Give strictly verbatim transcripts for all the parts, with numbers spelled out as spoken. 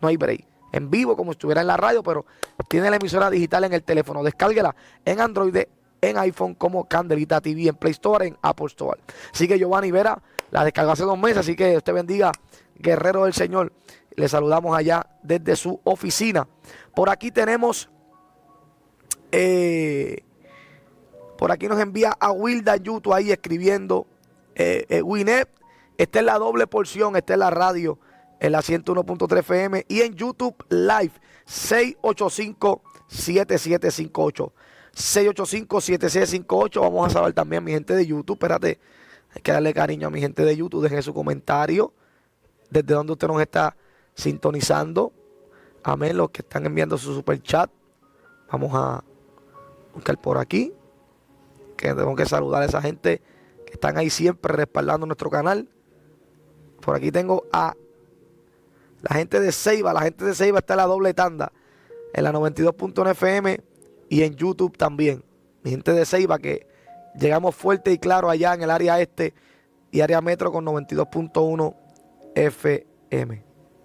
no hay break. En vivo, como si estuviera en la radio, pero tiene la emisora digital en el teléfono. Descárguela en Android, en iPhone como Candelita T V, en Play Store, en Apple Store. Así que Giovanni Vera la descargó hace dos meses, así que usted bendiga, guerrero del Señor. Le saludamos allá desde su oficina. Por aquí tenemos, eh, por aquí nos envía a Wilda YouTube ahí escribiendo, eh, eh, Winnet, esta es la doble porción, esta es la radio, en la ciento uno punto tres F M y en YouTube Live, seis ocho cinco, siete siete cinco ocho. seis ocho cinco, siete siete cinco ocho. Vamos a saber también a mi gente de YouTube. Espérate, hay que darle cariño a mi gente de YouTube. Dejen su comentario desde donde usted nos está sintonizando. Amén, los que están enviando su super chat. Vamos a buscar por aquí, que tengo que saludar a esa gente que están ahí siempre respaldando nuestro canal. Por aquí tengo a la gente de Ceiba. La gente de Ceiba está en la doble tanda, en la noventa y dos punto uno F M y en YouTube también. Mi gente de Ceiba, que llegamos fuerte y claro allá en el área este y área metro con noventa y dos punto uno F M.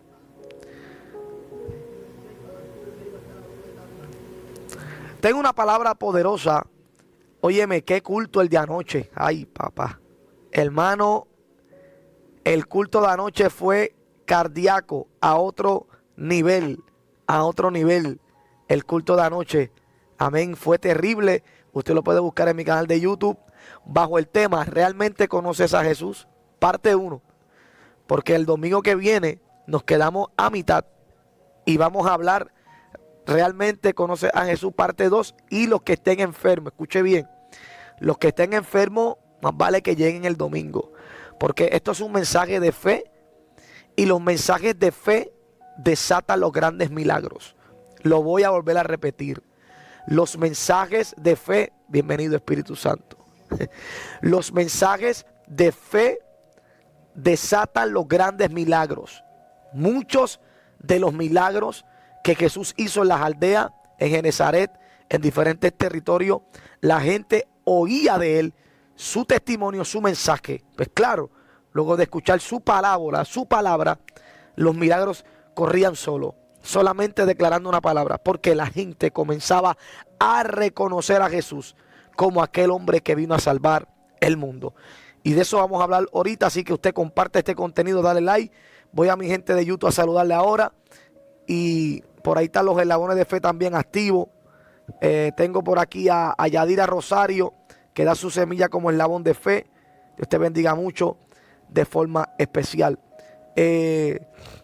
Tengo una palabra poderosa. Óyeme, qué culto el de anoche. Ay, papá. Hermano, el culto de anoche fue cardíaco, a otro nivel, a otro nivel. El culto de anoche, amén, fue terrible. Usted lo puede buscar en mi canal de YouTube bajo el tema ¿Realmente conoces a Jesús? Parte uno. Porque el domingo que viene nos quedamos a mitad y vamos a hablar ¿Realmente conoces a Jesús? Parte dos. Y los que estén enfermos, escuche bien, los que estén enfermos, más vale que lleguen el domingo, porque esto es un mensaje de fe y los mensajes de fe desatan los grandes milagros. Lo voy a volver a repetir. Los mensajes de fe, bienvenido Espíritu Santo. Los mensajes de fe desatan los grandes milagros. Muchos de los milagros que Jesús hizo en las aldeas, en Genezaret, en diferentes territorios, la gente oía de él, su testimonio, su mensaje. Pues claro, luego de escuchar su palabra, su palabra, los milagros corrían solo, solamente declarando una palabra, porque la gente comenzaba a reconocer a Jesús como aquel hombre que vino a salvar el mundo. Y de eso vamos a hablar ahorita, así que usted comparte este contenido, dale like. Voy a mi gente de YouTube a saludarle ahora. Y por ahí están los eslabones de fe también activos. Eh, tengo por aquí a, a Yadira Rosario, que da su semilla como eslabón de fe. Dios te bendiga mucho de forma especial. Eh,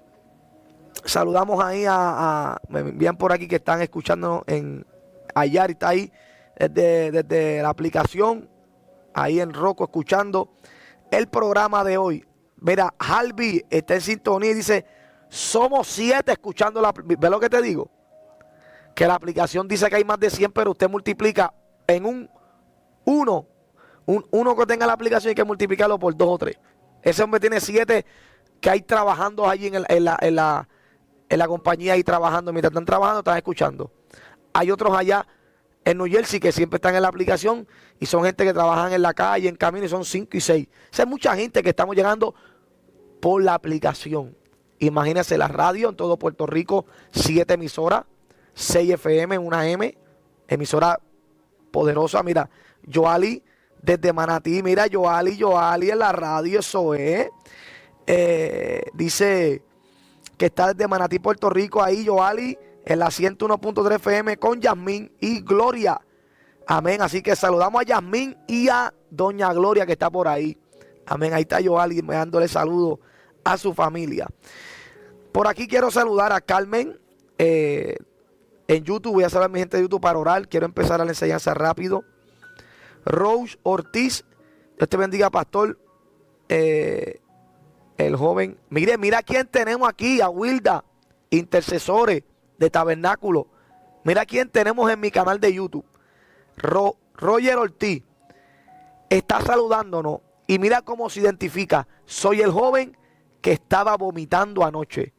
saludamos ahí a, a, me envían por aquí que están escuchándonos en Ayar, está ahí desde, desde la aplicación, ahí en Roco, escuchando el programa de hoy. Mira, Halby está en sintonía y dice, somos siete escuchando la... ¿Ves lo que te digo? Que la aplicación dice que hay más de cien, pero usted multiplica en un uno, un uno que tenga la aplicación, hay que multiplicarlo por dos o tres. Ese hombre tiene siete que hay trabajando allí en, el, en, la, en, la, en la compañía, ahí trabajando. Mientras están trabajando, están escuchando. Hay otros allá en New Jersey que siempre están en la aplicación y son gente que trabajan en la calle, en camino, y son cinco y seis. O sea, hay mucha gente que estamos llegando por la aplicación. Imagínense, la radio en todo Puerto Rico, siete emisoras, seis F M, una M, emisora poderosa. Mira, Joali desde Manatí, mira, Joali, Joali en la radio, eso es. Eh, dice que está desde Manatí, Puerto Rico, ahí Joali, en la ciento uno punto tres F M con Yasmín y Gloria. Amén, así que saludamos a Yasmín y a Doña Gloria que está por ahí. Amén, ahí está Joali dándole saludos a su familia. Por aquí quiero saludar a Carmen eh, en YouTube. Voy a saludar a mi gente de YouTube para orar. Quiero empezar a la enseñanza rápido. Rose Ortiz, Dios te bendiga, pastor. Eh, el joven, mire, mira quién tenemos aquí, a Wilda, intercesores de Tabernáculo. Mira quién tenemos en mi canal de YouTube. Ro, Roger Ortiz está saludándonos y mira cómo se identifica. Soy el joven que estaba vomitando anoche.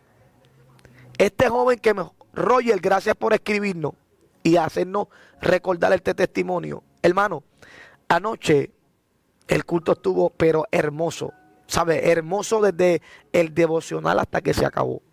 Este joven que me... Roger, gracias por escribirnos y hacernos recordar este testimonio. Hermano, anoche el culto estuvo pero hermoso. ¿Sabe? Hermoso desde el devocional hasta que se acabó.